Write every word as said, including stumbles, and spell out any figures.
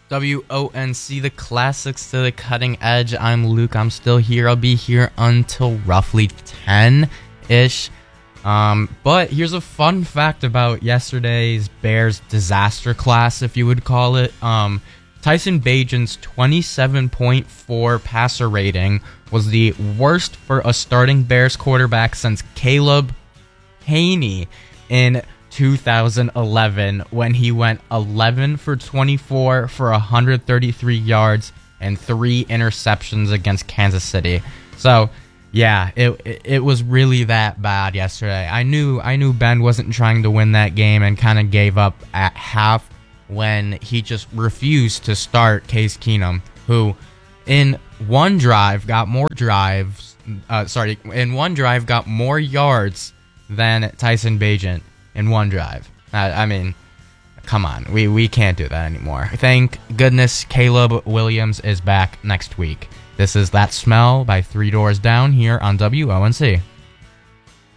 W O N C, the classics to the cutting edge. I'm Luke. I'm still here. I'll be here until roughly ten-ish. Um, but here's a fun fact about yesterday's Bears disaster class, if you would call it. Um, Tyson Bagent's twenty-seven point four passer rating was the worst for a starting Bears quarterback since Caleb Haney in two thousand eleven, when he went eleven for twenty-four for one hundred thirty-three yards and three interceptions against Kansas City. So, yeah, it it was really that bad yesterday. I knew I knew Ben wasn't trying to win that game and kind of gave up at half when he just refused to start Case Keenum, who in one drive got more drives. Uh, sorry, in one drive got more yards than Tyson Bagent in one drive. I, I mean, come on. We, we can't do that anymore. Thank goodness Caleb Williams is back next week. This is That Smell by Three Doors Down here on W O N C.